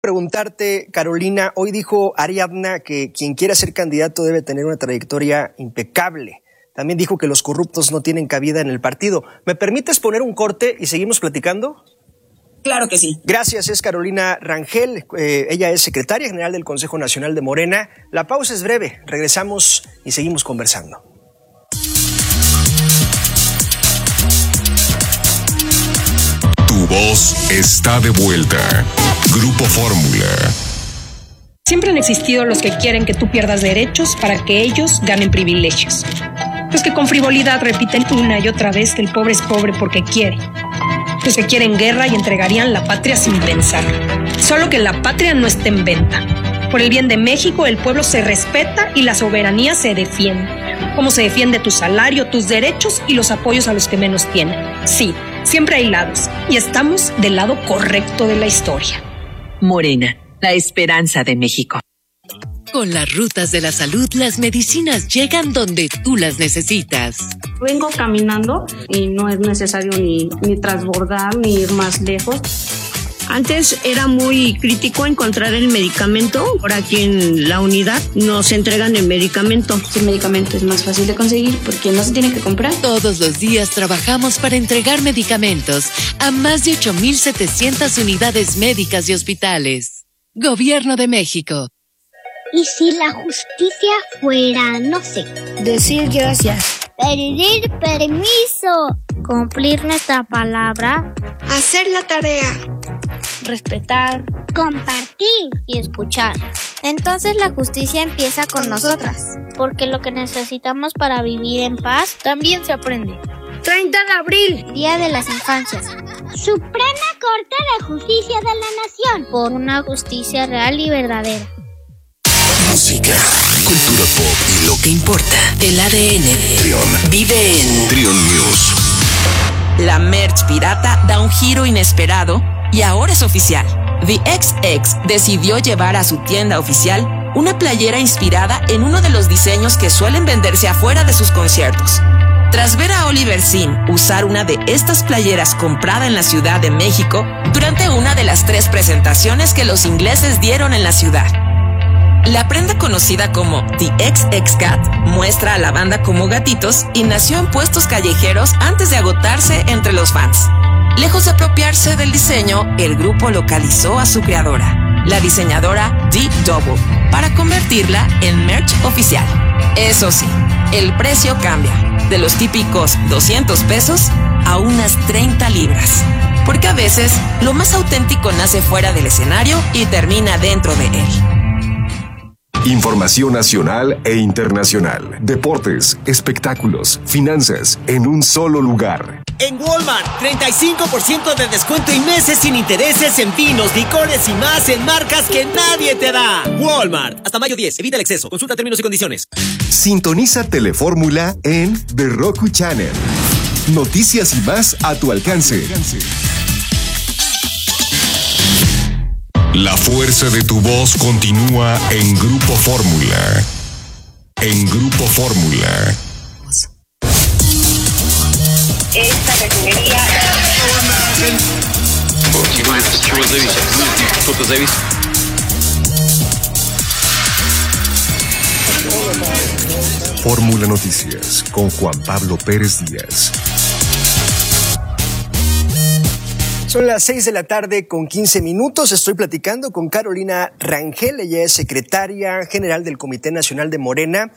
Preguntarte, Carolina, hoy dijo Ariadna que quien quiera ser candidato debe tener una trayectoria impecable. También dijo que los corruptos no tienen cabida en el partido. ¿Me permites poner un corte y seguimos platicando? Claro que sí. Gracias, es Carolina Rangel. Ella es secretaria general del Consejo Nacional de Morena. La pausa es breve. Regresamos y seguimos conversando. Tu voz está de vuelta. Grupo Fórmula. Siempre han existido los que quieren que tú pierdas derechos para que ellos ganen privilegios. Los que con frivolidad repiten una y otra vez que el pobre es pobre porque quiere. Los que quieren guerra y entregarían la patria sin pensar. Solo que la patria no esté en venta. Por el bien de México, el pueblo se respeta y la soberanía se defiende. Como se defiende tu salario, tus derechos y los apoyos a los que menos tienen. Sí, siempre hay lados y estamos del lado correcto de la historia. Morena, la esperanza de México. Con las rutas de la salud, las medicinas llegan donde tú las necesitas. Vengo caminando y no es necesario ni transbordar ni ir más lejos. Antes era muy crítico encontrar el medicamento. Por aquí en la unidad nos entregan el medicamento. El medicamento es más fácil de conseguir porque no se tiene que comprar. Todos los días trabajamos para entregar medicamentos a más de 8,700 unidades médicas y hospitales. Gobierno de México. ¿Y si la justicia fuera, no sé, decir gracias, pedir permiso, cumplir nuestra palabra, hacer la tarea, respetar, compartir y escuchar? Entonces la justicia empieza con nosotras, porque lo que necesitamos para vivir en paz también se aprende. 30 de abril, Día de las Infancias. Suprema Corte de Justicia de la Nación, por una justicia real y verdadera. Música, cultura pop y lo que importa. El ADN Trion vive en Trion News. La merch pirata da un giro inesperado y ahora es oficial. The XX decidió llevar a su tienda oficial una playera inspirada en uno de los diseños que suelen venderse afuera de sus conciertos. Tras ver a Oliver Sim usar una de estas playeras comprada en la Ciudad de México durante una de las 3 presentaciones que los ingleses dieron en la ciudad. La prenda conocida como The XX Cat muestra a la banda como gatitos y nació en puestos callejeros antes de agotarse entre los fans. Lejos de apropiarse del diseño, el grupo localizó a su creadora, la diseñadora Deep Double, para convertirla en merch oficial. Eso sí, el precio cambia, de los típicos 200 pesos a unas 30 libras. Porque a veces, lo más auténtico nace fuera del escenario y termina dentro de él. Información nacional e internacional. Deportes, espectáculos, finanzas, en un solo lugar. En Walmart, 35% de descuento y meses sin intereses en vinos, licores y más en marcas que nadie te da. Walmart, hasta mayo 10, evita el exceso. Consulta términos y condiciones. Sintoniza Telefórmula en The Roku Channel. Noticias y más a tu alcance. La fuerza de tu voz continúa en Grupo Fórmula. En Grupo Fórmula. Esta refinería. Fórmula Noticias con Juan Pablo Pérez Díaz. Son las 6 de la tarde con 15 minutos. Estoy platicando con Carolina Rangel. Ella es secretaria general del Comité Nacional de Morena.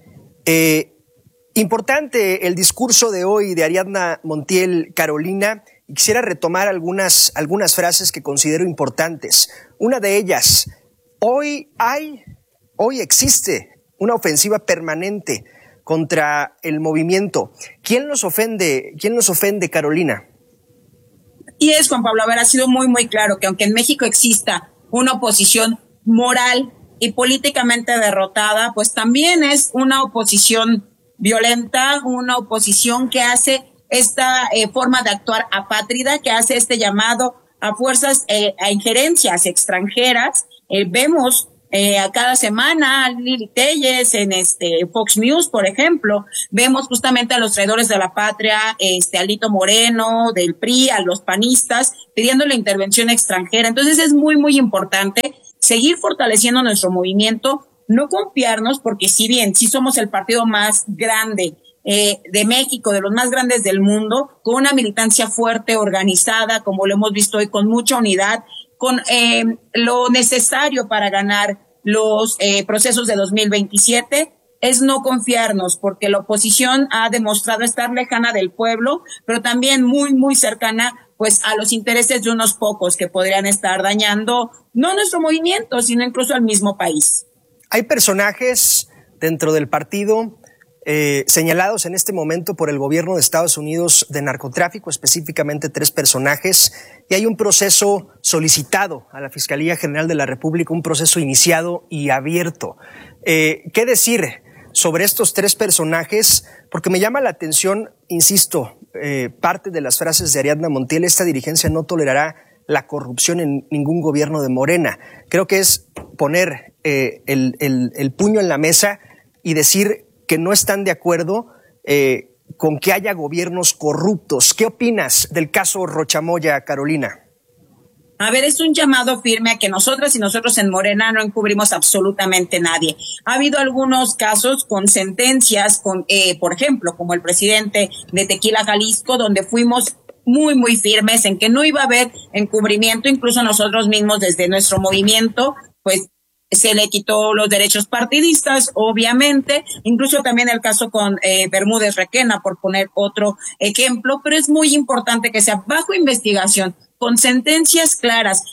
Importante el discurso de hoy de Ariadna Montiel, Carolina. Y quisiera retomar algunas frases que considero importantes. Una de ellas, hoy existe una ofensiva permanente contra el movimiento. ¿Quién nos ofende, Carolina? Y es, Juan Pablo, ha sido muy, muy claro que aunque en México exista una oposición moral y políticamente derrotada, pues también es una oposición violenta, una oposición que hace esta forma de actuar apátrida, que hace este llamado a fuerzas, a injerencias extranjeras. Vemos A cada semana, Lili Telles en Fox News, por ejemplo, vemos justamente a los traidores de la patria, a Lito Moreno, del PRI, a los panistas, pidiendo la intervención extranjera. Entonces es muy, muy importante seguir fortaleciendo nuestro movimiento, no confiarnos, porque si bien sí somos el partido más grande de México, de los más grandes del mundo, con una militancia fuerte, organizada, como lo hemos visto hoy, con mucha unidad, con lo necesario para ganar los procesos de 2027, es no confiarnos, porque la oposición ha demostrado estar lejana del pueblo, pero también muy, muy cercana pues a los intereses de unos pocos que podrían estar dañando no nuestro movimiento, sino incluso al mismo país. Hay personajes dentro del partido señalados en este momento por el gobierno de Estados Unidos de narcotráfico, específicamente 3 personajes, y hay un proceso solicitado a la Fiscalía General de la República, un proceso iniciado y abierto. ¿Qué decir sobre estos 3 personajes? Porque me llama la atención, insisto, parte de las frases de Ariadna Montiel: esta dirigencia no tolerará la corrupción en ningún gobierno de Morena. Creo que es poner el puño en la mesa y decir que no están de acuerdo con que haya gobiernos corruptos. ¿Qué opinas del caso Rochamoya, Carolina? A ver, es un llamado firme a que nosotras y nosotros en Morena no encubrimos absolutamente nadie. Ha habido algunos casos con sentencias, por ejemplo, como el presidente de Tequila, Jalisco, donde fuimos muy, muy firmes en que no iba a haber encubrimiento. Incluso nosotros mismos desde nuestro movimiento, pues se le quitó los derechos partidistas, obviamente, incluso también el caso con Bermúdez Requena, por poner otro ejemplo, pero es muy importante que sea bajo investigación, con sentencias claras.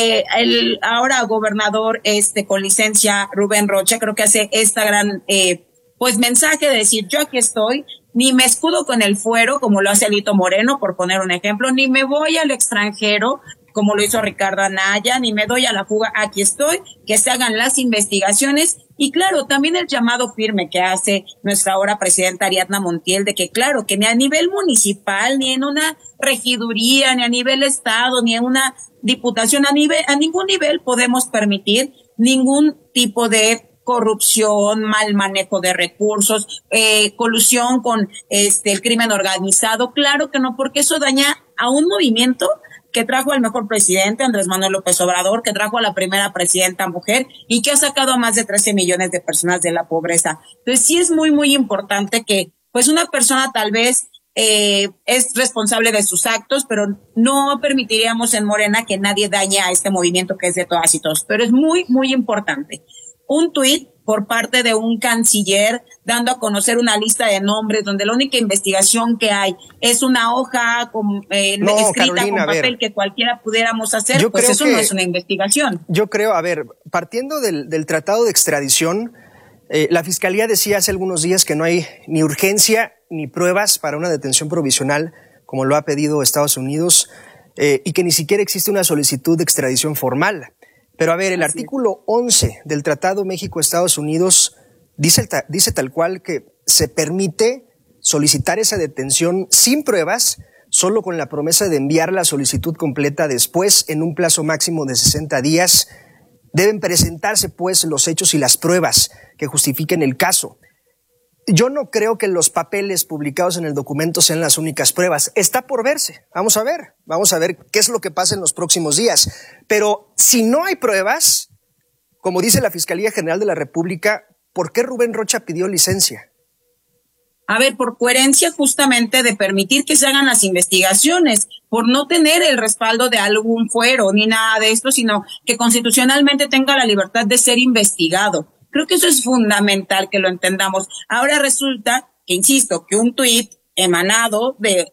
El ahora gobernador con licencia, Rubén Rocha, creo que hace esta gran pues mensaje de decir: yo aquí estoy, ni me escudo con el fuero como lo hace Lito Moreno, por poner un ejemplo, ni me voy al extranjero como lo hizo Ricardo Anaya, ni me doy a la fuga, aquí estoy, que se hagan las investigaciones. Y claro, también el llamado firme que hace nuestra ahora presidenta Ariadna Montiel, de que claro, que ni a nivel municipal, ni en una regiduría, ni a nivel estado, ni en una diputación, a ningún nivel podemos permitir ningún tipo de corrupción, mal manejo de recursos, colusión con el crimen organizado. Claro que no, porque eso daña a un movimiento que trajo al mejor presidente, Andrés Manuel López Obrador, que trajo a la primera presidenta mujer y que ha sacado a más de 13 millones de personas de la pobreza. Entonces sí es muy, muy importante que pues una persona tal vez es responsable de sus actos, pero no permitiríamos en Morena que nadie dañe a este movimiento que es de todas y todos. Pero es muy, muy importante. Un tuit por parte de un canciller dando a conocer una lista de nombres donde la única investigación que hay es una hoja escrita Carolina, con papel que cualquiera pudiéramos hacer, pues eso no es una investigación. Yo creo, a ver, partiendo del tratado de extradición, la Fiscalía decía hace algunos días que no hay ni urgencia ni pruebas para una detención provisional, como lo ha pedido Estados Unidos, y que ni siquiera existe una solicitud de extradición formal. Pero a ver, el artículo 11 del Tratado México-Estados Unidos dice tal cual que se permite solicitar esa detención sin pruebas, solo con la promesa de enviar la solicitud completa después en un plazo máximo de 60 días. Deben presentarse, pues, los hechos y las pruebas que justifiquen el caso. Yo no creo que los papeles publicados en el documento sean las únicas pruebas. Está por verse. Vamos a ver qué es lo que pasa en los próximos días. Pero si no hay pruebas, como dice la Fiscalía General de la República, ¿por qué Rubén Rocha pidió licencia? A ver, por coherencia justamente de permitir que se hagan las investigaciones, por no tener el respaldo de algún fuero ni nada de esto, sino que constitucionalmente tenga la libertad de ser investigado. Creo que eso es fundamental que lo entendamos. Ahora resulta que, insisto, que un tuit emanado de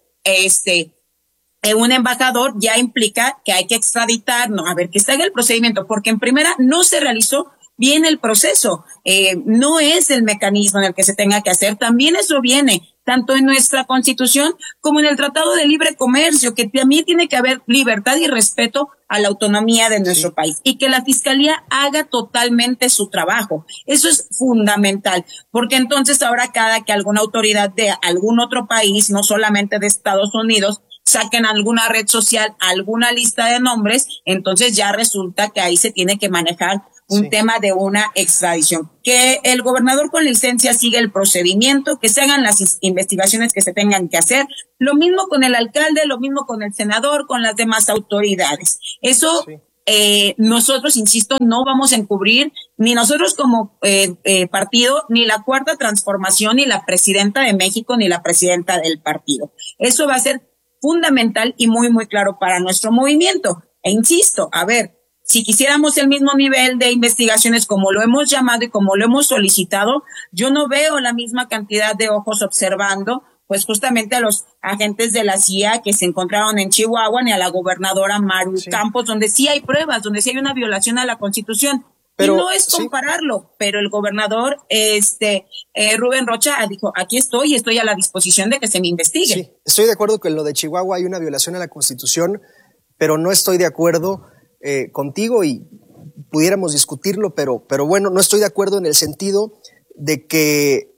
un embajador ya implica que hay que extraditar, no, a ver, que se haga el procedimiento, porque en primera no se realizó bien el proceso, no es el mecanismo en el que se tenga que hacer. También eso viene tanto en nuestra Constitución como en el Tratado de Libre Comercio, que también tiene que haber libertad y respeto a la autonomía de nuestro país, y que la Fiscalía haga totalmente su trabajo. Eso es fundamental, porque entonces ahora cada que alguna autoridad de algún otro país, no solamente de Estados Unidos, saquen alguna red social, alguna lista de nombres, entonces ya resulta que ahí se tiene que manejar un tema de una extradición. Que el gobernador con licencia siga el procedimiento, que se hagan las investigaciones que se tengan que hacer. Lo mismo con el alcalde, lo mismo con el senador, con las demás autoridades. Eso nosotros, insisto, no vamos a encubrir, ni nosotros como partido, ni la Cuarta Transformación, ni la presidenta de México, ni la presidenta del partido. Eso va a ser fundamental y muy, muy claro para nuestro movimiento. E insisto, a ver, si quisiéramos el mismo nivel de investigaciones como lo hemos llamado y como lo hemos solicitado, yo no veo la misma cantidad de ojos observando, pues justamente a los agentes de la CIA que se encontraron en Chihuahua, ni a la gobernadora Maru Campos, donde sí hay pruebas, donde sí hay una violación a la Constitución. Pero, y no es compararlo, pero el gobernador Rubén Rocha dijo, aquí estoy a la disposición de que se me investigue. Sí, estoy de acuerdo que en lo de Chihuahua hay una violación a la Constitución, pero no estoy de acuerdo contigo y pudiéramos discutirlo, pero bueno, no estoy de acuerdo en el sentido de que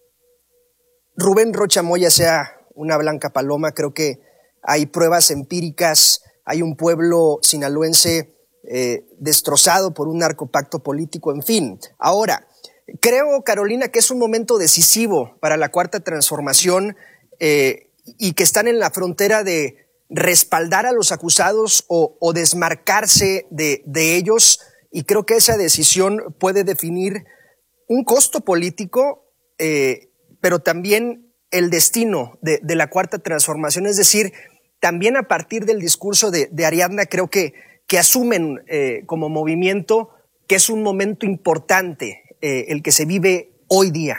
Rubén Rocha Moya sea una blanca paloma. Creo que hay pruebas empíricas, hay un pueblo sinaloense destrozado por un narcopacto político, en fin. Ahora, creo, Carolina, que es un momento decisivo para la Cuarta Transformación y que están en la frontera de respaldar a los acusados o desmarcarse de ellos, y creo que esa decisión puede definir un costo político, pero también el destino de la Cuarta Transformación. Es decir, también a partir del discurso de Ariadna, creo que asumen como movimiento que es un momento importante el que se vive hoy día.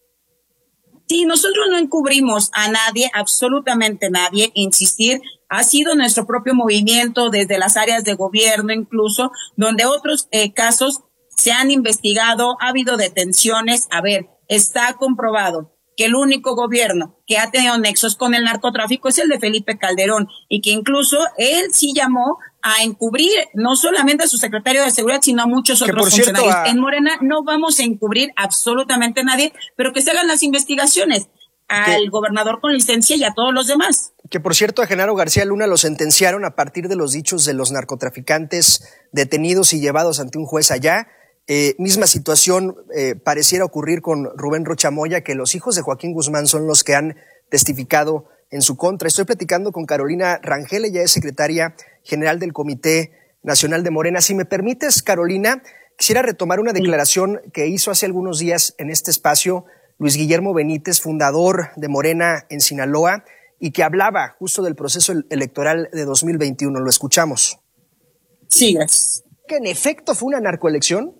Sí, nosotros no encubrimos a nadie, absolutamente nadie. Insistir, ha sido nuestro propio movimiento desde las áreas de gobierno incluso, donde otros casos se han investigado, ha habido detenciones. A ver, está comprobado que el único gobierno que ha tenido nexos con el narcotráfico es el de Felipe Calderón, y que incluso él sí llamó a encubrir no solamente a su secretario de Seguridad, sino a muchos otros funcionarios. En Morena no vamos a encubrir absolutamente a nadie, pero que se hagan las investigaciones al gobernador con licencia y a todos los demás. Que por cierto, a Genaro García Luna lo sentenciaron a partir de los dichos de los narcotraficantes detenidos y llevados ante un juez allá. Misma situación pareciera ocurrir con Rubén Rocha Moya, que los hijos de Joaquín Guzmán son los que han testificado en su contra. Estoy platicando con Carolina Rangel, ella es secretaria general del Comité Nacional de Morena. Si me permites, Carolina, quisiera retomar una declaración que hizo hace algunos días en este espacio Luis Guillermo Benítez, fundador de Morena en Sinaloa, y que hablaba justo del proceso electoral de 2021. Lo escuchamos. Sí, gracias. ¿Que en efecto fue una narcoelección?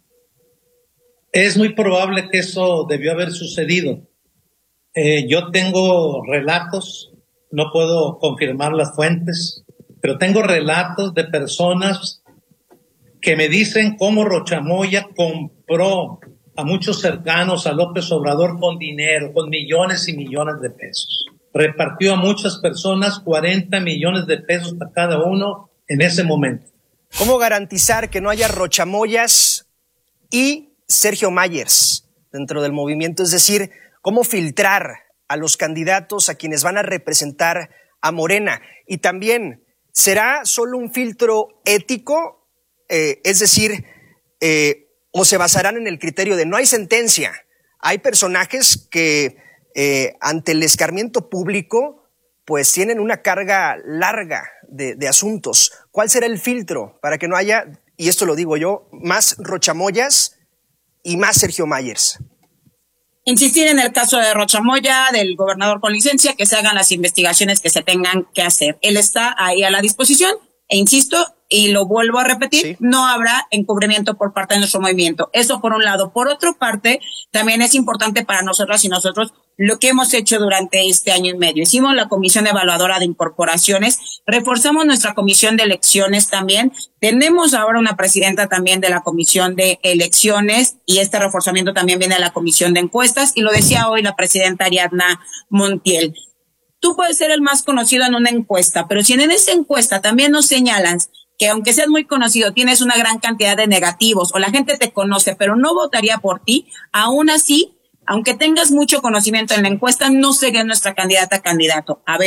Es muy probable que eso debió haber sucedido. Yo tengo relatos, no puedo confirmar las fuentes, pero tengo relatos de personas que me dicen cómo Rocha Moya compró a muchos cercanos a López Obrador con dinero, con millones y millones de pesos. Repartió a muchas personas 40 millones de pesos para cada uno en ese momento. ¿Cómo garantizar que no haya Rochamoyas y Sergio Mayers dentro del movimiento? Es decir, ¿cómo filtrar a los candidatos a quienes van a representar a Morena? Y también, ¿será solo un filtro ético? Es decir, ¿o se basarán en el criterio de no hay sentencia? Hay personajes que ante el escarmiento público pues tienen una carga larga de asuntos. ¿Cuál será el filtro para que no haya, y esto lo digo yo, más Rochamoyas y más Sergio Mayers? Insistir en el caso de Rocha Moya, del gobernador con licencia, que se hagan las investigaciones que se tengan que hacer. Él está ahí a la disposición, e insisto, y lo vuelvo a repetir, no habrá encubrimiento por parte de nuestro movimiento. Eso por un lado. Por otra parte, también es importante para nosotras y nosotros lo que hemos hecho durante este año y medio. Hicimos la Comisión Evaluadora de Incorporaciones, reforzamos nuestra Comisión de Elecciones también, tenemos ahora una presidenta también de la Comisión de Elecciones, y este reforzamiento también viene de la Comisión de Encuestas, y lo decía hoy la presidenta Ariadna Montiel. Tú puedes ser el más conocido en una encuesta, pero si en esa encuesta también nos señalan que aunque seas muy conocido, tienes una gran cantidad de negativos, o la gente te conoce, pero no votaría por ti, aún así, aunque tengas mucho conocimiento en la encuesta, no sería nuestra candidata candidato. A ver,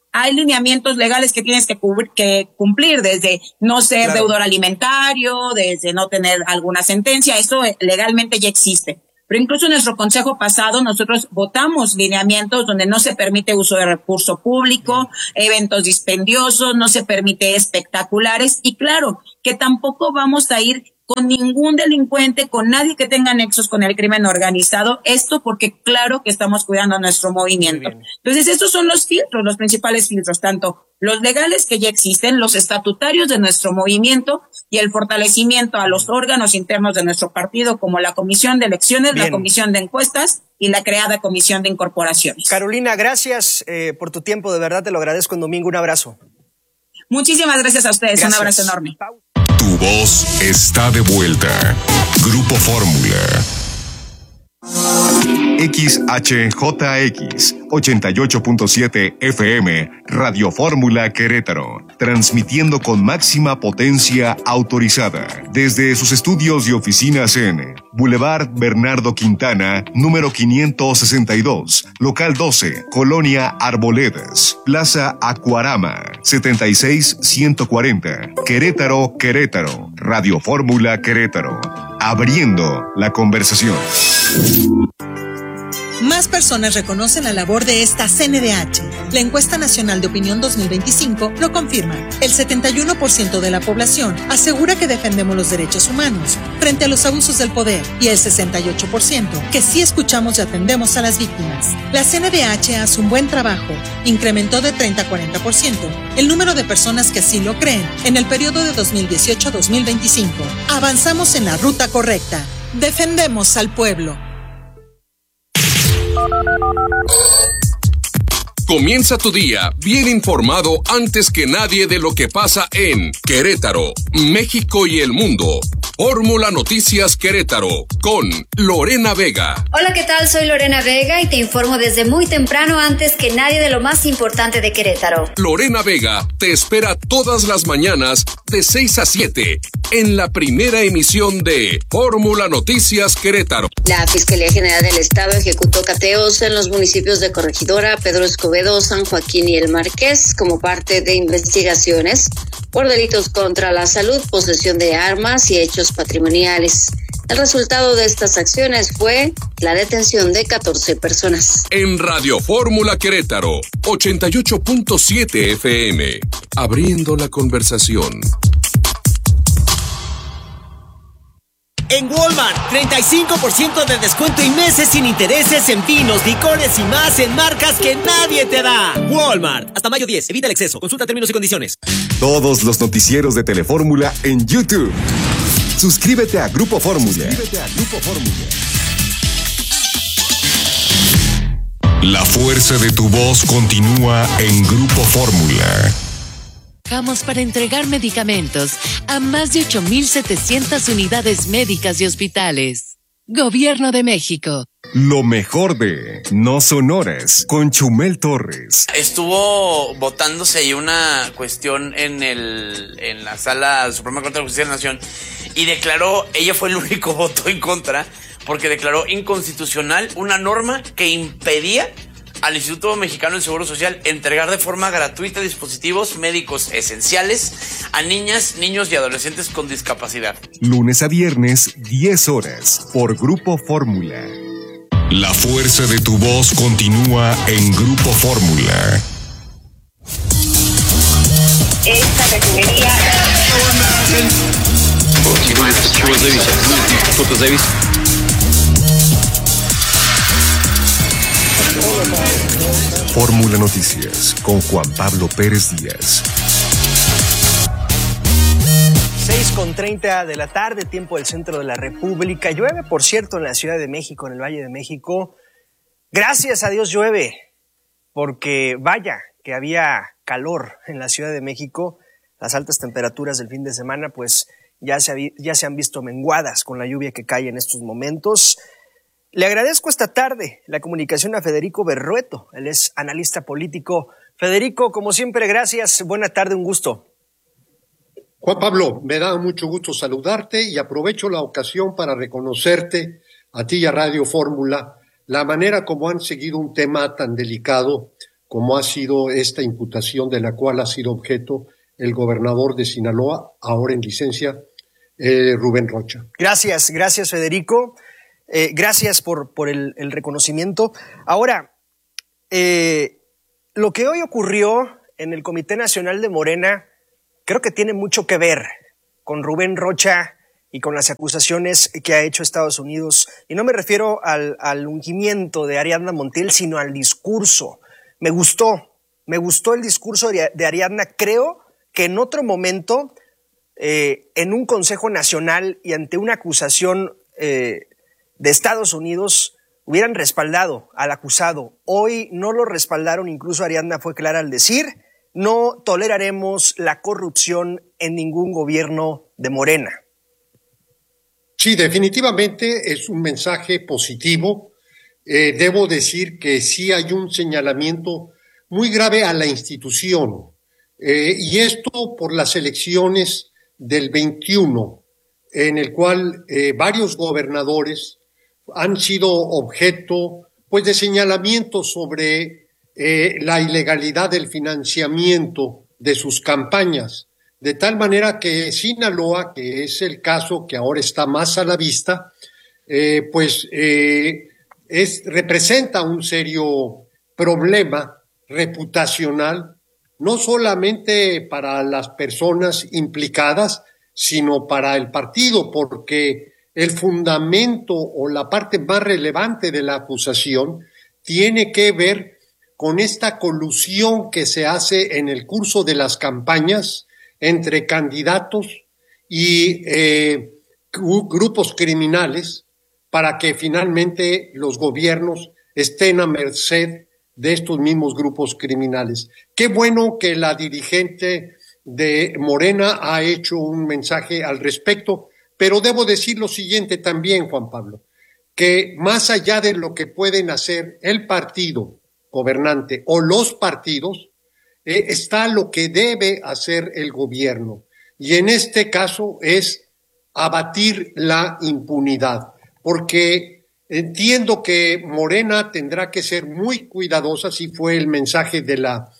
hay lineamientos legales que tienes que cumplir, desde no ser deudor alimentario, desde no tener alguna sentencia, eso legalmente ya existe. Pero incluso en nuestro consejo pasado nosotros votamos lineamientos donde no se permite uso de recurso público, eventos dispendiosos, no se permite espectaculares y claro que tampoco vamos a ir con ningún delincuente, con nadie que tenga nexos con el crimen organizado, esto porque claro que estamos cuidando nuestro movimiento. Entonces estos son los filtros, los principales filtros, tanto los legales que ya existen, los estatutarios de nuestro movimiento y el fortalecimiento a los órganos internos de nuestro partido como la Comisión de Elecciones, la Comisión de Encuestas y la creada Comisión de Incorporaciones. Carolina, gracias por tu tiempo, de verdad te lo agradezco en domingo, un abrazo. Muchísimas gracias a ustedes, un abrazo enorme. Tu voz está de vuelta. Grupo Fórmula. XHJX 88.7 FM Radio Fórmula Querétaro, transmitiendo con máxima potencia autorizada desde sus estudios y oficinas en Boulevard Bernardo Quintana, número 562, local 12, Colonia Arboledas, Plaza Acuarama, 76140, Querétaro, Querétaro. Radio Fórmula Querétaro, abriendo la conversación. Más personas reconocen la labor de esta CNDH. La encuesta nacional de opinión 2025 lo confirma. El 71% de la población asegura que defendemos los derechos humanos frente a los abusos del poder y el 68% que sí escuchamos y atendemos a las víctimas. La CNDH hace un buen trabajo. Incrementó de 30 a 40% el número de personas que así lo creen en el periodo de 2018 a 2025. Avanzamos en la ruta correcta. Defendemos al pueblo. Comienza tu día bien informado antes que nadie de lo que pasa en Querétaro, México y el mundo. Fórmula Noticias Querétaro con Lorena Vega. Hola, ¿qué tal? Soy Lorena Vega y te informo desde muy temprano antes que nadie de lo más importante de Querétaro. Lorena Vega te espera todas las mañanas de 6 a 7 en la primera emisión de Fórmula Noticias Querétaro. La Fiscalía General del Estado ejecutó cateos en los municipios de Corregidora, Pedro Escobedo, San Joaquín y El Marqués como parte de investigaciones por delitos contra la salud, posesión de armas y hechos patrimoniales. El resultado de estas acciones fue la detención de 14 personas. En Radio Fórmula Querétaro, 88.7 FM, abriendo la conversación. En Walmart, 35% de descuento y meses sin intereses en vinos, licores y más en marcas que nadie te da. Walmart, hasta mayo 10, evita el exceso, consulta términos y condiciones. Todos los noticieros de Telefórmula en YouTube. Suscríbete a Grupo Fórmula. La fuerza de tu voz continúa en Grupo Fórmula. Trabajamos para entregar medicamentos a más de 8,700 unidades médicas y hospitales. Gobierno de México. Lo mejor de No Sonoras con Chumel Torres. Estuvo votándose ahí una cuestión en la sala Suprema Corte de Justicia de la Nación y declaró, ella fue el único voto en contra, porque declaró inconstitucional una norma que impedía al Instituto Mexicano del Seguro Social entregar de forma gratuita dispositivos médicos esenciales a niñas, niños y adolescentes con discapacidad. Lunes a viernes, 10 horas, por Grupo Fórmula. La fuerza de tu voz continúa en Grupo Fórmula. Esta refinería... Fórmula Noticias con Juan Pablo Pérez Díaz. 6:30 de la tarde, tiempo del centro de la República. Llueve, por cierto, en la Ciudad de México, en el Valle de México. Gracias a Dios llueve, porque vaya que había calor en la Ciudad de México. Las altas temperaturas del fin de semana, pues ya se han visto menguadas con la lluvia que cae en estos momentos. Le agradezco esta tarde la comunicación a Federico Berrueto. Él es analista político. Federico, como siempre, gracias. Buena tarde, un gusto. Juan Pablo, me da mucho gusto saludarte y aprovecho la ocasión para reconocerte a ti y a Radio Fórmula la manera como han seguido un tema tan delicado como ha sido esta imputación de la cual ha sido objeto el gobernador de Sinaloa, ahora en licencia, Rubén Rocha. Gracias Federico. Gracias por el reconocimiento. Ahora, lo que hoy ocurrió en el Comité Nacional de Morena creo que tiene mucho que ver con Rubén Rocha y con las acusaciones que ha hecho Estados Unidos. Y no me refiero al ungimiento de Ariadna Montiel, sino al discurso. Me gustó el discurso de Ariadna. Creo que en otro momento, en un Consejo Nacional y ante una acusación de Estados Unidos, hubieran respaldado al acusado. Hoy no lo respaldaron, incluso Ariadna fue clara al decir: no toleraremos la corrupción en ningún gobierno de Morena. Sí, definitivamente es un mensaje positivo. Debo decir que sí hay un señalamiento muy grave a la institución, y esto por las elecciones del 21, en el cual varios gobernadores han sido objeto pues de señalamientos sobre la ilegalidad del financiamiento de sus campañas. De tal manera que Sinaloa, que es el caso que ahora está más a la vista, representa un serio problema reputacional, no solamente para las personas implicadas, sino para el partido, porque el fundamento o la parte más relevante de la acusación tiene que ver con esta colusión que se hace en el curso de las campañas entre candidatos y grupos criminales para que finalmente los gobiernos estén a merced de estos mismos grupos criminales. Qué bueno que la dirigente de Morena ha hecho un mensaje al respecto, pero debo decir lo siguiente también, Juan Pablo, que más allá de lo que pueden hacer el partido gobernante o los partidos, está lo que debe hacer el gobierno, y en este caso es abatir la impunidad, porque entiendo que Morena tendrá que ser muy cuidadosa, así fue el mensaje de la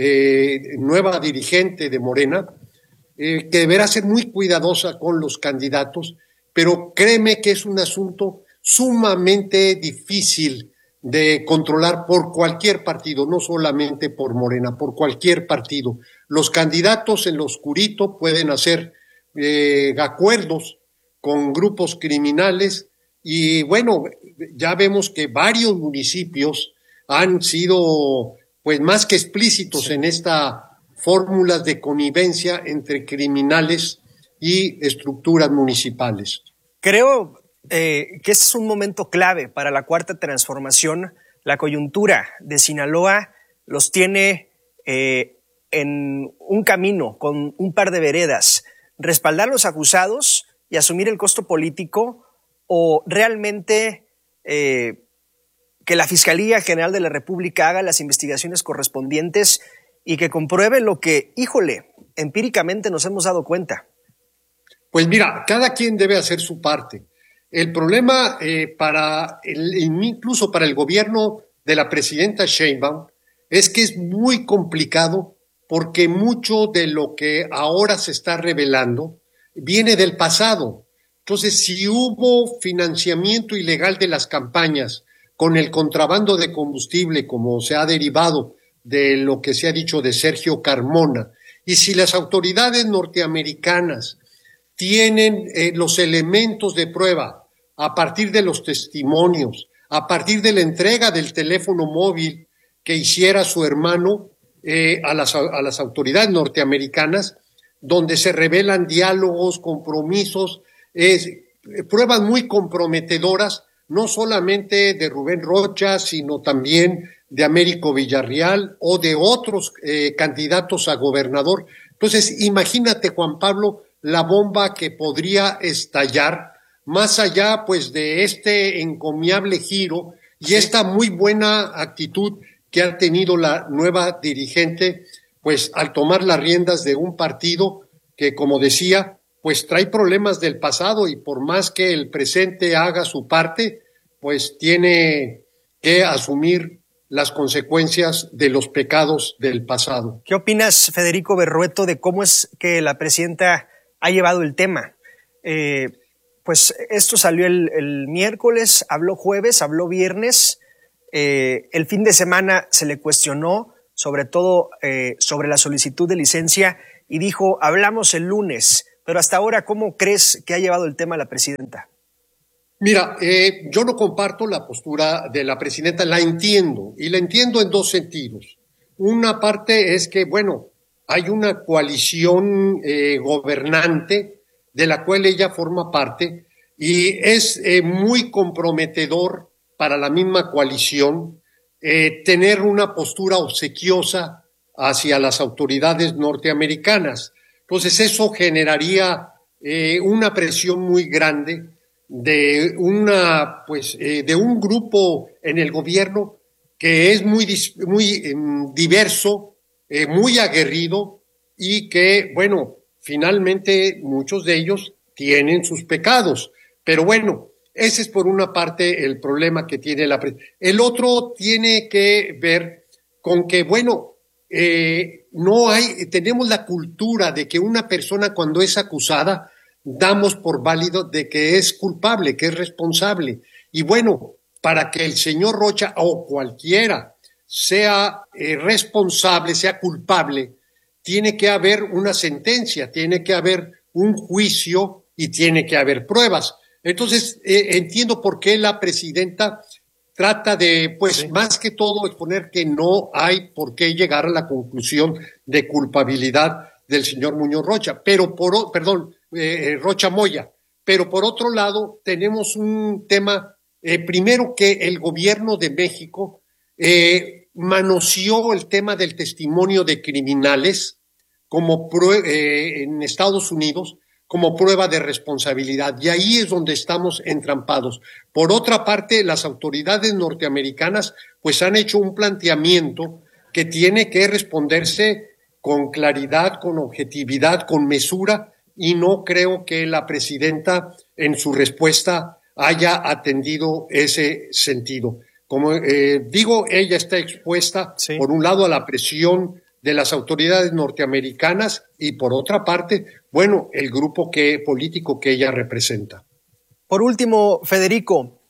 nueva dirigente de Morena, que deberá ser muy cuidadosa con los candidatos, pero créeme que es un asunto sumamente difícil de controlar por cualquier partido, no solamente por Morena, por cualquier partido. Los candidatos en lo oscurito pueden hacer acuerdos con grupos criminales y bueno, ya vemos que varios municipios han sido pues más que explícitos en esta fórmulas de connivencia entre criminales y estructuras municipales. Creo que es un momento clave para la Cuarta Transformación. La coyuntura de Sinaloa los tiene en un camino, con un par de veredas: respaldar a los acusados y asumir el costo político, o realmente que la Fiscalía General de la República haga las investigaciones correspondientes y que compruebe lo que, empíricamente nos hemos dado cuenta. Pues mira, cada quien debe hacer su parte. El problema incluso para el gobierno de la presidenta Sheinbaum es que es muy complicado, porque mucho de lo que ahora se está revelando viene del pasado. Entonces, si hubo financiamiento ilegal de las campañas con el contrabando de combustible, como se ha derivado de lo que se ha dicho de Sergio Carmona, y si las autoridades norteamericanas tienen los elementos de prueba a partir de los testimonios, a partir de la entrega del teléfono móvil que hiciera su hermano a las autoridades norteamericanas, donde se revelan diálogos, compromisos, pruebas muy comprometedoras, no solamente de Rubén Rocha, sino también de Américo Villarreal o de otros candidatos a gobernador. Entonces, imagínate, Juan Pablo, la bomba que podría estallar, más allá pues de este encomiable giro y esta muy buena actitud que ha tenido la nueva dirigente, pues al tomar las riendas de un partido que, como decía, pues trae problemas del pasado, y por más que el presente haga su parte, pues tiene que asumir las consecuencias de los pecados del pasado. ¿Qué opinas, Federico Berrueto, de cómo es que la presidenta ha llevado el tema? Pues esto salió el miércoles, habló jueves, habló viernes, el fin de semana se le cuestionó, sobre todo sobre la solicitud de licencia, y dijo, hablamos el lunes, pero hasta ahora, ¿cómo crees que ha llevado el tema la presidenta? Mira, yo no comparto la postura de la presidenta, la entiendo, y la entiendo en dos sentidos. Una parte es que, bueno, hay una coalición gobernante de la cual ella forma parte y es muy comprometedor para la misma coalición tener una postura obsequiosa hacia las autoridades norteamericanas. Entonces eso generaría una presión muy grande de un grupo en el gobierno que es muy diverso, muy aguerrido y que, bueno, finalmente muchos de ellos tienen sus pecados. Pero bueno, ese es por una parte el problema que tiene la presidenta. El otro tiene que ver con que, bueno, tenemos la cultura de que una persona cuando es acusada damos por válido de que es culpable, que es responsable. Y bueno, para que el señor Rocha o cualquiera sea responsable, sea culpable, tiene que haber una sentencia, tiene que haber un juicio y tiene que haber pruebas. Entonces, entiendo por qué la presidenta trata de, pues, más que todo exponer que no hay por qué llegar a la conclusión de culpabilidad del señor Muñoz Rocha, Rocha Moya. Pero por otro lado, tenemos un tema, primero que el gobierno de México manoseó el tema del testimonio de criminales como en Estados Unidos como prueba de responsabilidad, y ahí es donde estamos entrampados. Por otra parte, las autoridades norteamericanas pues han hecho un planteamiento que tiene que responderse con claridad, con objetividad, con mesura, y no creo que la presidenta en su respuesta haya atendido ese sentido. Como digo, ella está expuesta, por un lado, a la presión de las autoridades norteamericanas y por otra parte, bueno, el grupo político que ella representa. Por último, Federico,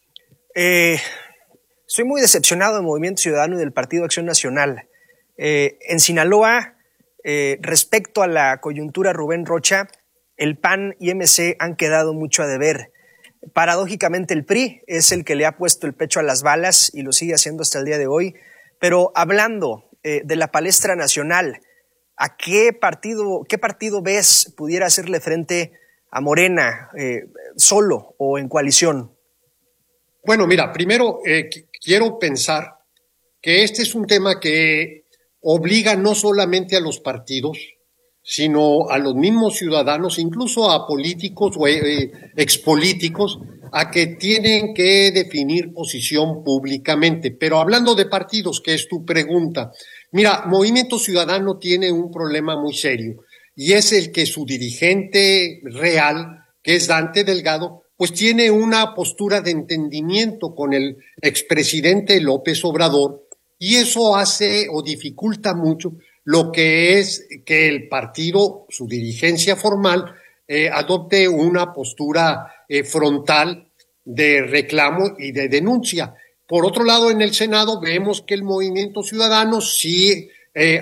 estoy muy decepcionado del Movimiento Ciudadano y del Partido Acción Nacional. En Sinaloa, respecto a la coyuntura Rubén Rocha, el PAN y MC han quedado mucho a deber. Paradójicamente, el PRI es el que le ha puesto el pecho a las balas y lo sigue haciendo hasta el día de hoy. Pero hablando de la palestra nacional, ¿a qué partido ves pudiera hacerle frente a Morena, solo o en coalición? Bueno, mira, primero quiero pensar que este es un tema que obliga no solamente a los partidos, sino a los mismos ciudadanos, incluso a políticos o expolíticos, a que tienen que definir posición públicamente. Pero hablando de partidos, que es tu pregunta, mira, Movimiento Ciudadano tiene un problema muy serio, y es el que su dirigente real, que es Dante Delgado, pues tiene una postura de entendimiento con el expresidente López Obrador, y eso hace o dificulta mucho lo que es que el partido, su dirigencia formal, adopte una postura frontal de reclamo y de denuncia. Por otro lado, en el Senado vemos que el Movimiento Ciudadano sí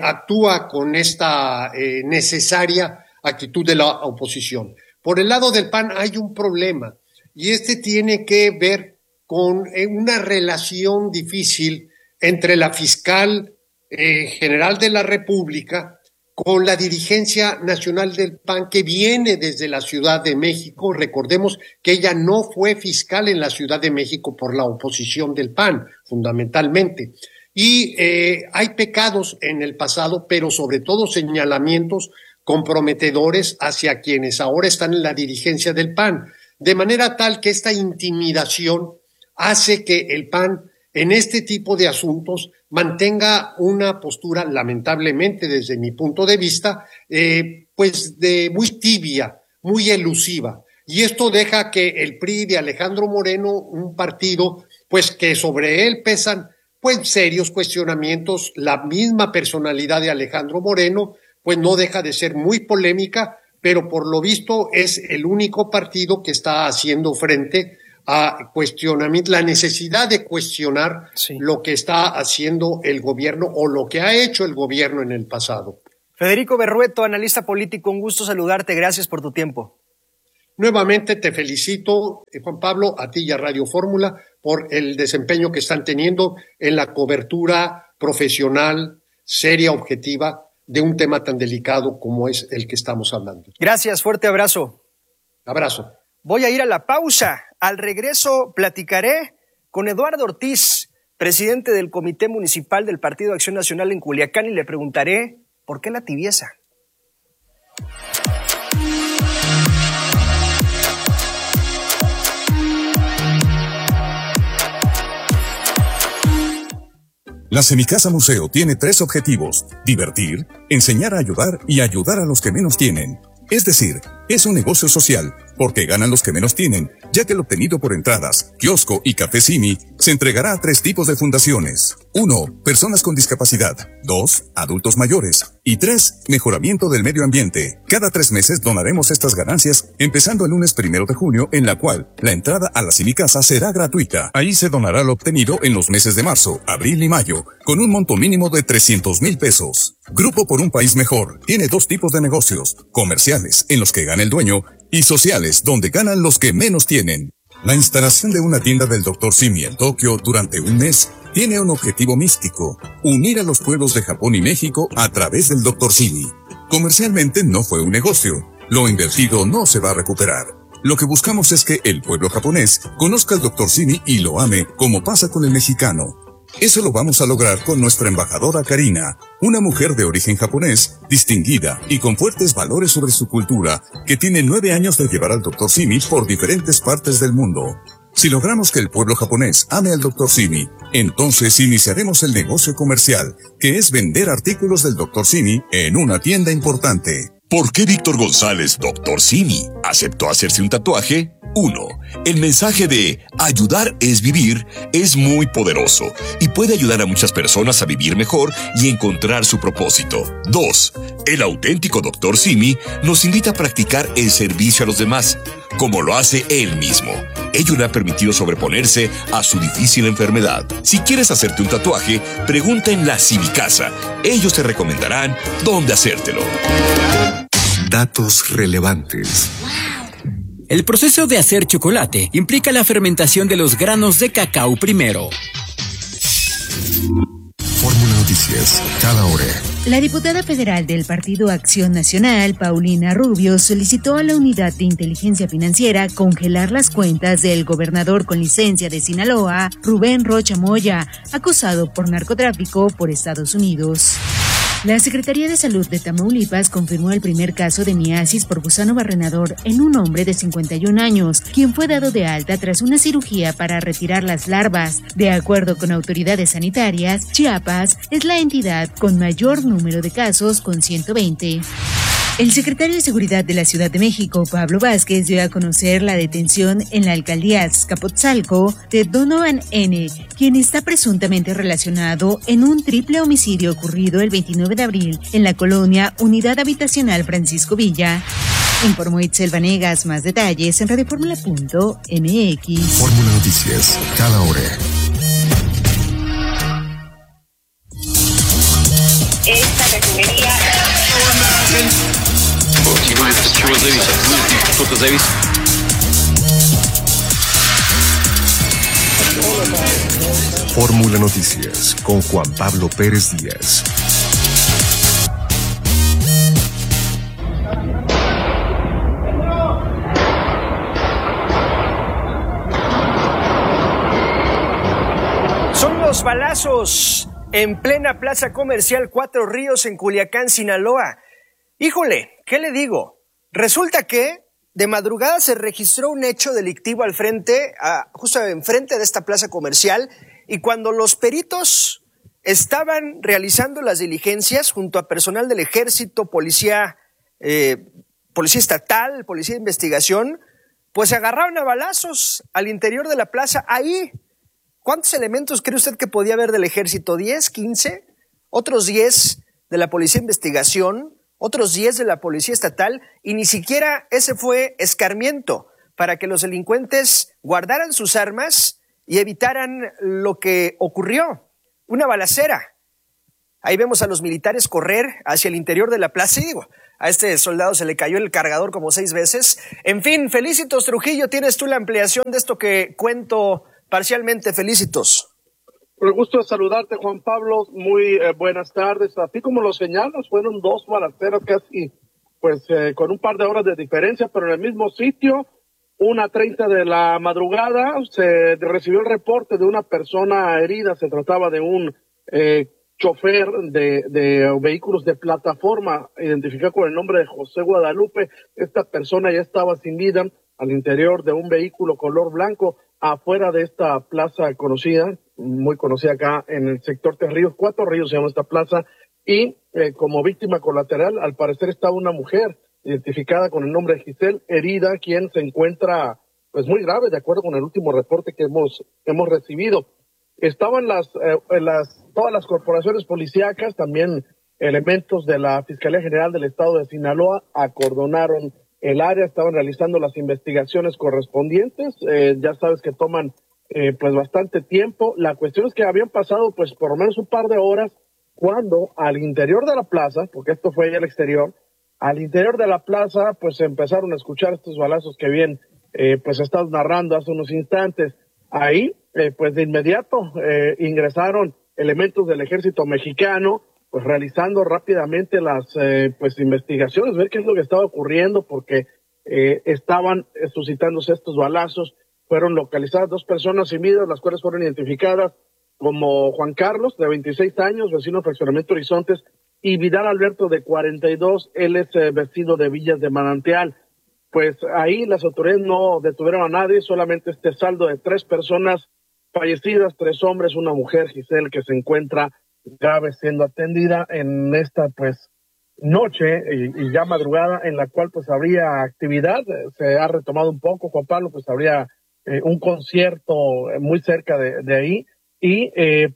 actúa con esta necesaria actitud de la oposición. Por el lado del PAN hay un problema, y este tiene que ver con una relación difícil entre la fiscal general de la República con la dirigencia nacional del PAN, que viene desde la Ciudad de México. Recordemos que ella no fue fiscal en la Ciudad de México por la oposición del PAN, fundamentalmente. Y hay pecados en el pasado, pero sobre todo señalamientos comprometedores hacia quienes ahora están en la dirigencia del PAN, de manera tal que esta intimidación hace que el PAN en este tipo de asuntos mantenga una postura, lamentablemente desde mi punto de vista, pues de muy tibia, muy elusiva. Y esto deja que el PRI de Alejandro Moreno, un partido pues que sobre él pesan pues serios cuestionamientos. La misma personalidad de Alejandro Moreno, pues no deja de ser muy polémica, pero por lo visto es el único partido que está haciendo frente a cuestionamiento, la necesidad de cuestionar lo que está haciendo el gobierno o lo que ha hecho el gobierno en el pasado. Federico Berrueto, analista político, un gusto saludarte, gracias por tu tiempo. Nuevamente te felicito, Juan Pablo, a ti y a Radio Fórmula por el desempeño que están teniendo en la cobertura profesional, seria, objetiva, de un tema tan delicado como es el que estamos hablando. Gracias, fuerte abrazo. Abrazo. Voy a ir a la pausa. Al regreso platicaré con Eduardo Ortiz, presidente del Comité Municipal del Partido Acción Nacional en Culiacán, y le preguntaré ¿por qué la tibieza? La Semicasa Museo tiene 3 objetivos: divertir, enseñar a ayudar y ayudar a los que menos tienen. Es decir, es un negocio social, porque ganan los que menos tienen, ya que lo obtenido por entradas, kiosco y café Simi se entregará a 3 tipos de fundaciones. 1. Personas con discapacidad. 2. Adultos mayores. Y 3. Mejoramiento del medio ambiente. Cada 3 meses donaremos estas ganancias, empezando el lunes 1 de junio, en la cual la entrada a la Semicasa será gratuita. Ahí se donará lo obtenido en los meses de marzo, abril y mayo, con un monto mínimo de 300,000 pesos. Grupo por un País Mejor tiene 2 tipos de negocios: comerciales, en los que gana el dueño, y sociales, donde ganan los que menos tienen. La instalación de una tienda del Dr. Simi en Tokio durante un mes tiene un objetivo místico: unir a los pueblos de Japón y México a través del Dr. Simi. Comercialmente no fue un negocio. Lo invertido no se va a recuperar. Lo que buscamos es que el pueblo japonés conozca al Dr. Simi y lo ame, como pasa con el mexicano. Eso lo vamos a lograr con nuestra embajadora Karina, una mujer de origen japonés, distinguida y con fuertes valores sobre su cultura, que tiene 9 años de llevar al Dr. Simi por diferentes partes del mundo. Si logramos que el pueblo japonés ame al Dr. Simi, entonces iniciaremos el negocio comercial, que es vender artículos del Dr. Simi en una tienda importante. ¿Por qué Víctor González, Dr. Simi, aceptó hacerse un tatuaje? 1. El mensaje de ayudar es vivir es muy poderoso y puede ayudar a muchas personas a vivir mejor y encontrar su propósito. 2. El auténtico Dr. Simi nos invita a practicar el servicio a los demás, como lo hace él mismo. Ello le ha permitido sobreponerse a su difícil enfermedad. Si quieres hacerte un tatuaje, pregunta en la Semicasa. Ellos te recomendarán dónde hacértelo. Datos relevantes. El proceso de hacer chocolate implica la fermentación de los granos de cacao primero. Fórmula Noticias, cada hora. La diputada federal del Partido Acción Nacional, Paulina Rubio, solicitó a la Unidad de Inteligencia Financiera congelar las cuentas del gobernador con licencia de Sinaloa, Rubén Rocha Moya, acusado por narcotráfico por Estados Unidos. La Secretaría de Salud de Tamaulipas confirmó el primer caso de miasis por gusano barrenador en un hombre de 51 años, quien fue dado de alta tras una cirugía para retirar las larvas. De acuerdo con autoridades sanitarias, Chiapas es la entidad con mayor número de casos, con 120. El secretario de Seguridad de la Ciudad de México, Pablo Vázquez, dio a conocer la detención en la alcaldía Azcapotzalco de Donovan N., quien está presuntamente relacionado en un triple homicidio ocurrido el 29 de abril en la colonia Unidad Habitacional Francisco Villa. Informó Itzel Vanegas. Más detalles en radioformula.mx. Fórmula Noticias, cada hora. Esta refinería... Fórmula Noticias con Juan Pablo Pérez Díaz. Son los balazos en plena plaza comercial Cuatro Ríos en Culiacán, Sinaloa. Híjole, ¿qué le digo? Resulta que de madrugada se registró un hecho delictivo justo enfrente de esta plaza comercial, y cuando los peritos estaban realizando las diligencias junto a personal del ejército, policía estatal, policía de investigación, pues se agarraron a balazos al interior de la plaza. Ahí, ¿Cuántos elementos cree usted que podía haber del ejército? ¿10, 15? Otros 10 de la Policía de Investigación, otros 10 de la Policía Estatal, y ni siquiera ese fue escarmiento para que los delincuentes guardaran sus armas y evitaran lo que ocurrió, una balacera. Ahí vemos a los militares correr hacia el interior de la plaza y digo, a este soldado se le cayó el cargador como 6 veces. En fin, Felicitos Trujillo, tienes tú la ampliación de esto que cuento parcialmente. Felicitos. Con el gusto de saludarte, Juan Pablo. Muy buenas tardes. Así como lo señalas, fueron 2 balaceras casi, con un par de horas de diferencia, pero en el mismo sitio. 1:30 de la madrugada se recibió el reporte de una persona herida. Se trataba de un chofer de vehículos de plataforma, identificado con el nombre de José Guadalupe. Esta persona ya estaba sin vida al interior de un vehículo color blanco afuera de esta plaza conocida, muy conocida acá en el sector de Ríos, 4 Ríos se llama esta plaza, y como víctima colateral al parecer estaba una mujer identificada con el nombre de Giselle, herida, quien se encuentra muy grave, de acuerdo con el último reporte que hemos recibido. Estaban todas las corporaciones policíacas, también elementos de la Fiscalía General del Estado de Sinaloa acordonaron el área, estaban realizando las investigaciones correspondientes. Ya sabes que toman bastante tiempo. La cuestión es que habían pasado por lo menos un par de horas cuando al interior de la plaza, porque esto fue allá al exterior, al interior de la plaza se empezaron a escuchar estos balazos que bien estás narrando hace unos instantes. Ahí de inmediato ingresaron elementos del ejército mexicano, realizando rápidamente las investigaciones, ver qué es lo que estaba ocurriendo, porque estaban suscitándose estos balazos. Fueron localizadas 2 personas sin vida, las cuales fueron identificadas como Juan Carlos, de 26 años, vecino del fraccionamiento Horizontes, y Vidal Alberto, de 42, él es vecino de Villas de Manantial. Ahí las autoridades no detuvieron a nadie, solamente este saldo de 3 personas fallecidas, 3 hombres, una mujer, Giselle, que se encuentra grave siendo atendida en esta noche y ya madrugada, en la cual habría actividad. Se ha retomado un poco, Juan Pablo, habría un concierto muy cerca de ahí, y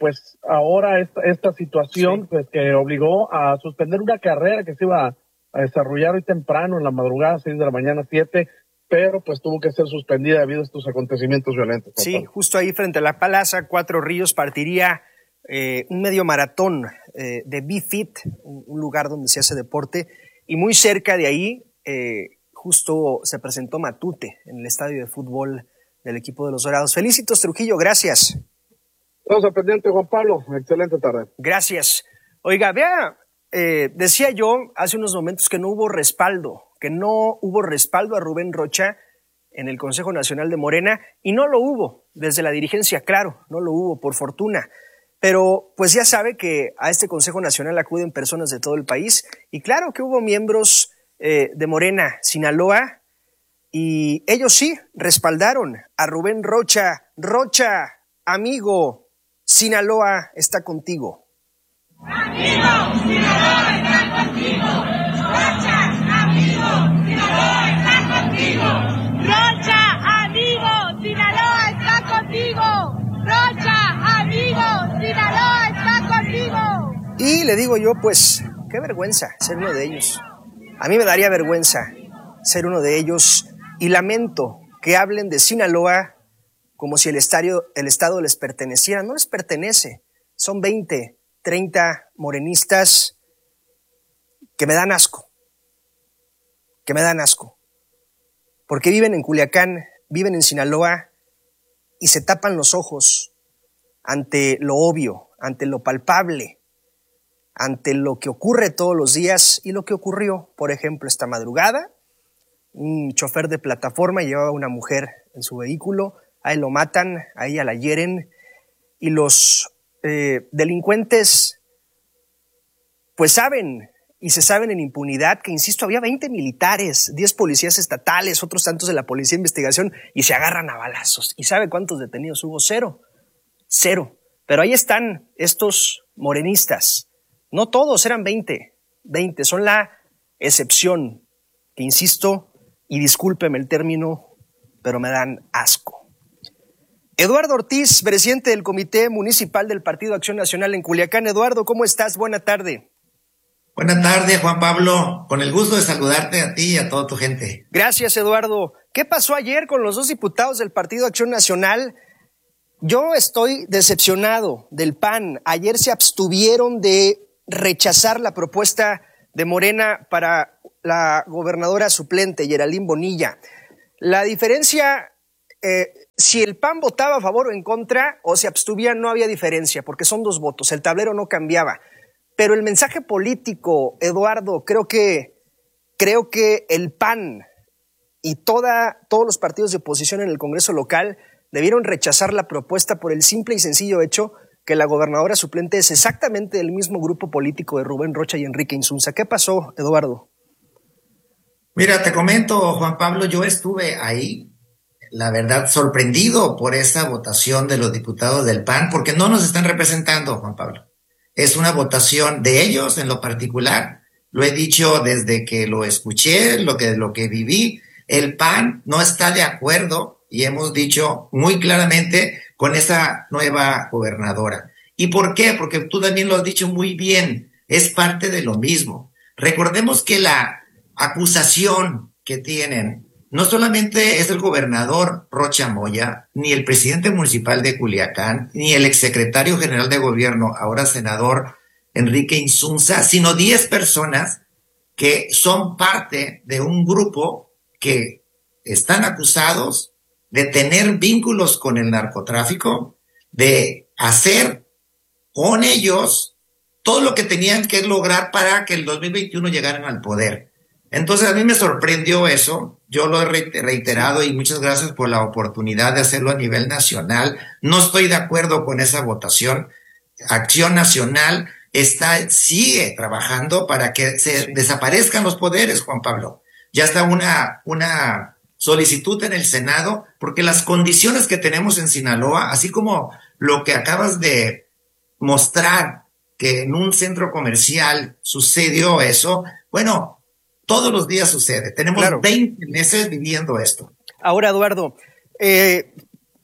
ahora esta situación que obligó a suspender una carrera que se iba a desarrollar hoy temprano en la madrugada, 6 de la mañana, 7, pero tuvo que ser suspendida debido a estos acontecimientos violentos. Sí, justo ahí frente a la plaza 4 Ríos partiría un medio maratón de B-Fit, un lugar donde se hace deporte, y muy cerca de ahí justo se presentó Matute en el estadio de fútbol del equipo de los Dorados. Felicitos Trujillo, gracias. Estamos al pendiente, Juan Pablo. Excelente tarde. Gracias. Oiga, vea, decía yo hace unos momentos que no hubo respaldo a Rubén Rocha en el Consejo Nacional de Morena, y no lo hubo desde la dirigencia, claro, no lo hubo, por fortuna. Pero ya sabe que a este Consejo Nacional acuden personas de todo el país, y claro que hubo miembros de Morena, Sinaloa, y ellos sí respaldaron a Rubén Rocha. Rocha, amigo, Sinaloa está contigo. Amigo, Sinaloa está contigo. Rocha, amigo, Sinaloa está contigo. Rocha, amigo, Sinaloa está contigo. Rocha, amigo, Sinaloa está contigo. Y le digo yo, qué vergüenza ser uno de ellos. A mí me daría vergüenza ser uno de ellos, y lamento que hablen de Sinaloa como si el estado les perteneciera. No les pertenece. Son 20, 30 morenistas que me dan asco. Porque viven en Culiacán, viven en Sinaloa, y se tapan los ojos ante lo obvio, ante lo palpable, ante lo que ocurre todos los días y lo que ocurrió, por ejemplo, esta madrugada. Un chofer de plataforma llevaba a una mujer en su vehículo, a él lo matan, a ella la hieren, y los delincuentes saben y se saben en impunidad que, insisto, había 20 militares, 10 policías estatales, otros tantos de la Policía de Investigación, y se agarran a balazos. ¿Y sabe cuántos detenidos hubo? 0. Pero ahí están estos morenistas. No todos, eran 20, son la excepción, que insisto, y discúlpeme el término, pero me dan asco. Eduardo Ortiz, presidente del Comité Municipal del Partido Acción Nacional en Culiacán. Eduardo, ¿cómo estás? Buena tarde. Buenas tardes, Juan Pablo. Con el gusto de saludarte a ti y a toda tu gente. Gracias, Eduardo. ¿Qué pasó ayer con los dos diputados del Partido Acción Nacional? Yo estoy decepcionado del PAN. Ayer se abstuvieron de rechazar la propuesta de Morena para la gobernadora suplente, Geraldine Bonilla. La diferencia, si el PAN votaba a favor o en contra o se abstuvía, no había diferencia, porque son dos votos, el tablero no cambiaba. Pero el mensaje político, Eduardo, creo que el PAN y todos los partidos de oposición en el Congreso local debieron rechazar la propuesta por el simple y sencillo hecho que la gobernadora suplente es exactamente del mismo grupo político de Rubén Rocha y Enrique Insunza. ¿Qué pasó, Eduardo? Mira, te comento, Juan Pablo, yo estuve ahí, la verdad, sorprendido por esa votación de los diputados del PAN, porque no nos están representando, Juan Pablo. Es una votación de ellos en lo particular. Lo he dicho desde que lo escuché, lo que viví. El PAN no está de acuerdo, y hemos dicho muy claramente, con esa nueva gobernadora. ¿Y por qué? Porque tú también lo has dicho muy bien, es parte de lo mismo. Recordemos que la acusación que tienen no solamente es el gobernador Rocha Moya, ni el presidente municipal de Culiacán, ni el exsecretario general de gobierno, ahora senador Enrique Insunza, sino 10 personas que son parte de un grupo que están acusados de tener vínculos con el narcotráfico, de hacer con ellos todo lo que tenían que lograr para que el 2021 llegaran al poder. Entonces a mí me sorprendió eso, yo lo he reiterado y muchas gracias por la oportunidad de hacerlo a nivel nacional. No estoy de acuerdo con esa votación. Acción Nacional sigue trabajando para que se desaparezcan los poderes, Juan Pablo. Ya está una solicitud en el Senado, porque las condiciones que tenemos en Sinaloa, así como lo que acabas de mostrar, que en un centro comercial sucedió eso, bueno, todos los días sucede. Tenemos 20 meses viviendo esto. Ahora, Eduardo, de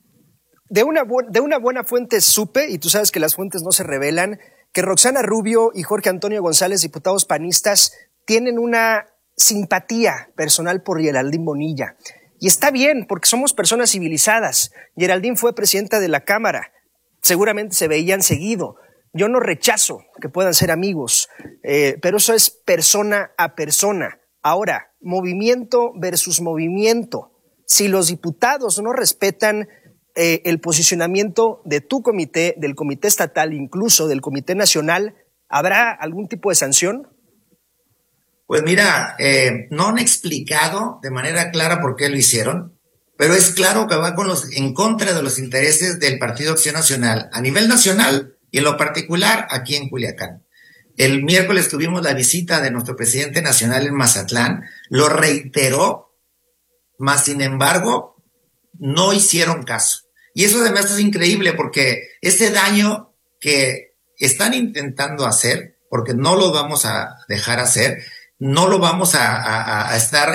una buena fuente supe, y tú sabes que las fuentes no se revelan, que Roxana Rubio y Jorge Antonio González, diputados panistas, tienen una simpatía personal por Geraldine Bonilla. Y está bien, porque somos personas civilizadas. Geraldine fue presidenta de la Cámara. Seguramente se veían seguido. Yo no rechazo que puedan ser amigos, pero eso es persona a persona. Ahora, movimiento versus movimiento. Si los diputados no respetan el posicionamiento de tu comité, del comité estatal, incluso del comité nacional, ¿habrá algún tipo de sanción? Pues mira, no han explicado de manera clara por qué lo hicieron, pero es claro que va en contra de los intereses del Partido Acción Nacional a nivel nacional y en lo particular aquí en Culiacán. El miércoles tuvimos la visita de nuestro presidente nacional en Mazatlán, lo reiteró, mas sin embargo no hicieron caso. Y eso además es increíble porque ese daño que están intentando hacer, porque no lo vamos a dejar hacer, no lo vamos a estar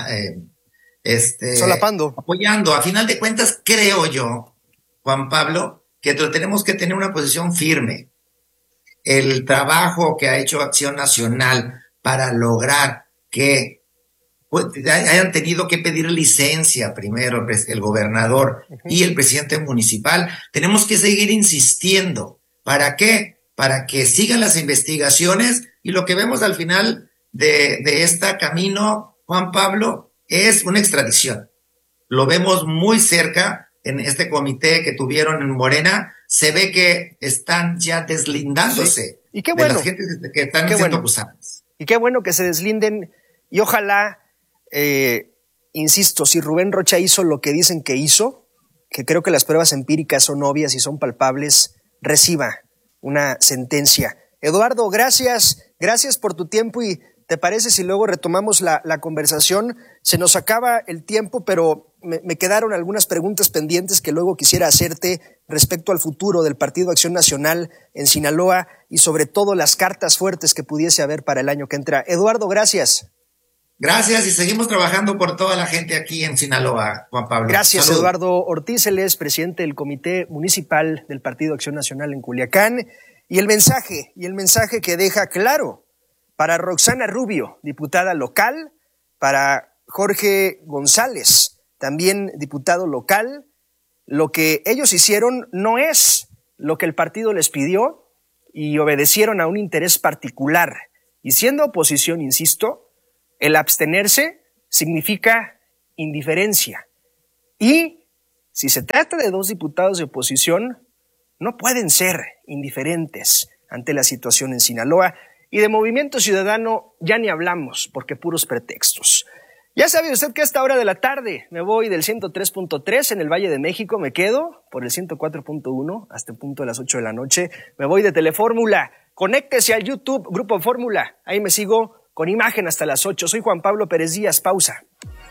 solapando, apoyando. A final de cuentas, creo yo, Juan Pablo, que tenemos que tener una posición firme. El trabajo que ha hecho Acción Nacional para lograr que hayan tenido que pedir licencia primero el gobernador y el presidente municipal, tenemos que seguir insistiendo. ¿Para qué? Para que sigan las investigaciones y lo que vemos al final de este camino, Juan Pablo, es una extradición. Lo vemos muy cerca en este comité que tuvieron en Morena. Se ve que están ya deslindándose y qué bueno, de las gentes que están siendo acusadas. Y qué bueno que se deslinden y ojalá, insisto, si Rubén Rocha hizo lo que dicen que hizo, que creo que las pruebas empíricas son obvias y son palpables, reciba una sentencia. Eduardo, gracias por tu tiempo y ¿te parece si luego retomamos la conversación? Se nos acaba el tiempo, pero me quedaron algunas preguntas pendientes que luego quisiera hacerte respecto al futuro del Partido Acción Nacional en Sinaloa y sobre todo las cartas fuertes que pudiese haber para el año que entra. Eduardo, gracias. Gracias y seguimos trabajando por toda la gente aquí en Sinaloa, Juan Pablo. Gracias, Salud. Eduardo Ortiz, él es presidente del Comité Municipal del Partido Acción Nacional en Culiacán. Y el mensaje que deja claro para Roxana Rubio, diputada local, para Jorge González, también diputado local, lo que ellos hicieron no es lo que el partido les pidió y obedecieron a un interés particular. Y siendo oposición, insisto, el abstenerse significa indiferencia. Y si se trata de dos diputados de oposición, no pueden ser indiferentes ante la situación en Sinaloa. Y de Movimiento Ciudadano ya ni hablamos, porque puros pretextos. Ya sabe usted que a esta hora de la tarde me voy del 103.3 en el Valle de México, me quedo por el 104.1 hasta el punto de las 8 de la noche. Me voy de Telefórmula. Conéctese al YouTube Grupo Fórmula. Ahí me sigo con imagen hasta las 8. Soy Juan Pablo Pérez Díaz. Pausa.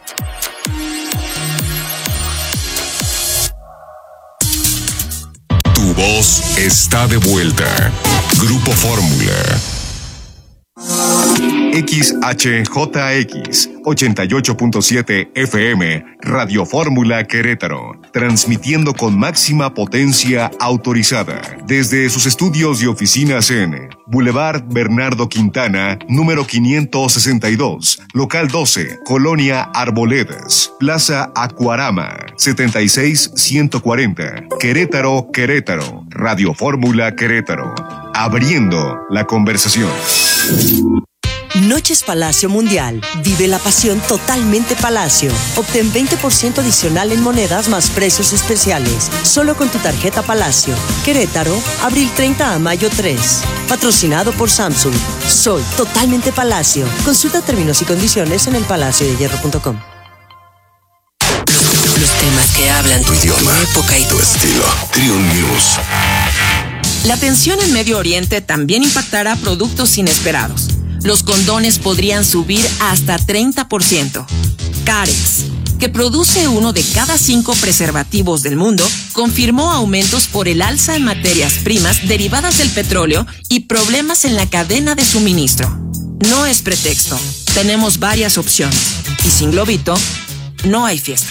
Tu voz está de vuelta. Grupo Fórmula. XHJX 88.7 FM Radio Fórmula Querétaro, transmitiendo con máxima potencia autorizada desde sus estudios y oficinas en Boulevard Bernardo Quintana, número 562, local 12, Colonia Arboledas, Plaza Acuarama, 76140, Querétaro, Querétaro. Radio Fórmula Querétaro, abriendo la conversación. Noches Palacio Mundial. Vive la pasión totalmente Palacio. Obtén 20% adicional en monedas más precios especiales. Solo con tu tarjeta Palacio. Querétaro, abril 30 a mayo 3. Patrocinado por Samsung. Soy totalmente Palacio. Consulta términos y condiciones en elpalaciodehierro.com. Los temas que hablan tu idioma, época y tu estilo. Triun News. La tensión en Medio Oriente también impactará productos inesperados. Los condones podrían subir hasta 30%. Carex, que produce 1 de cada 5 preservativos del mundo, confirmó aumentos por el alza en materias primas derivadas del petróleo y problemas en la cadena de suministro. No es pretexto. Tenemos varias opciones. Y sin globito, no hay fiesta.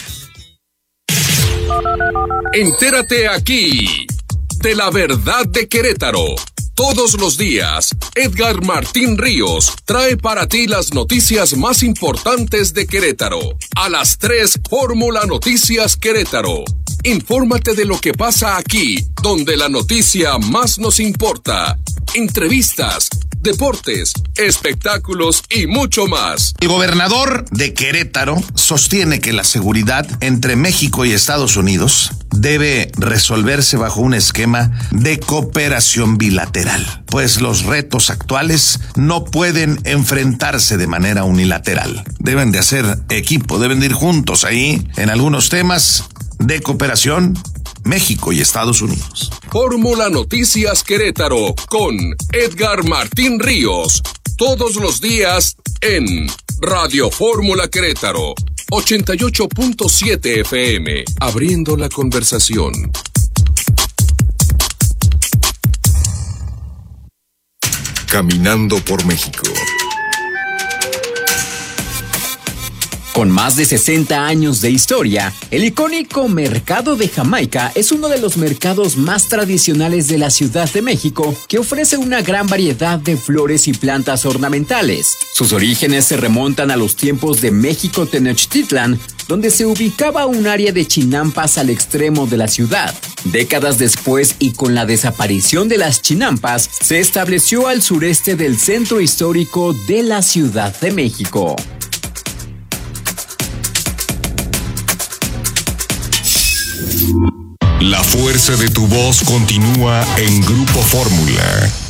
Entérate aquí de la verdad de Querétaro. Todos los días, Edgar Martín Ríos trae para ti las noticias más importantes de Querétaro. A las 3, Fórmula Noticias Querétaro. Infórmate de lo que pasa aquí, donde la noticia más nos importa. Entrevistas, deportes, espectáculos y mucho más. El gobernador de Querétaro sostiene que la seguridad entre México y Estados Unidos debe resolverse bajo un esquema de cooperación bilateral, pues los retos actuales no pueden enfrentarse de manera unilateral. Deben de hacer equipo, deben de ir juntos ahí en algunos temas de cooperación México y Estados Unidos. Fórmula Noticias Querétaro con Edgar Martín Ríos. Todos los días en Radio Fórmula Querétaro. 88.7 FM. Abriendo la conversación. Caminando por México. Con más de 60 años de historia, el icónico Mercado de Jamaica es uno de los mercados más tradicionales de la Ciudad de México, que ofrece una gran variedad de flores y plantas ornamentales. Sus orígenes se remontan a los tiempos de México Tenochtitlan, donde se ubicaba un área de chinampas al extremo de la ciudad. Décadas después y con la desaparición de las chinampas, se estableció al sureste del centro histórico de la Ciudad de México. La fuerza de tu voz continúa en Grupo Fórmula.